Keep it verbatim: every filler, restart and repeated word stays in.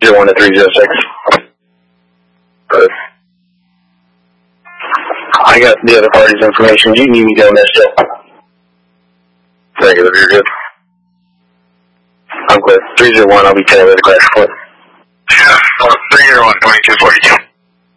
zero one to three zero six. Good. I got the other party's information. You need me down there still. Negative, you're good. I'm clear. three zero one, I'll be telling you the crash report. Yeah, three zero one, twenty-two forty-two.